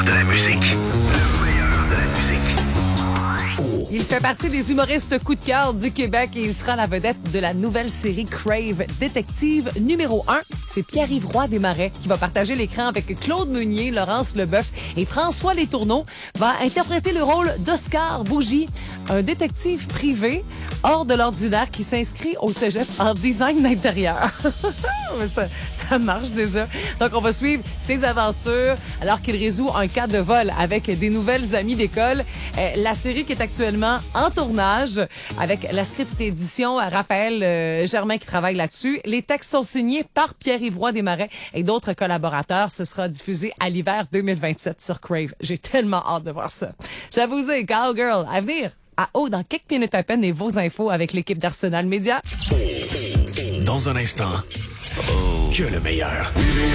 De la musique. Le meilleur de la musique. Il fait partie des humoristes coup de cœur du Québec et il sera la vedette de la nouvelle série Crave Détective numéro 1. C'est Pierre-Yves Roy Desmarais qui va partager l'écran avec Claude Meunier, Laurence Leboeuf et François Letourneau va interpréter le rôle d'Oscar Bougie, un détective privé hors de l'ordinaire qui s'inscrit au cégep en design d'intérieur. ça marche déjà. Donc, on va suivre ses aventures alors qu'il résout un cas de vol avec des nouvelles amies d'école. La série qui est actuellement en tournage avec la script édition Raphaël Germain qui travaille là-dessus. Les textes sont signés par Pierre-Yves Roy Desmarais et d'autres collaborateurs. Ce sera diffusé à l'hiver 2027 sur Crave. J'ai tellement hâte de voir ça. J'avoue, Cowgirl, à venir. Dans quelques minutes à peine et vos infos avec l'équipe d'Arsenal Média. Dans un instant, que le meilleur.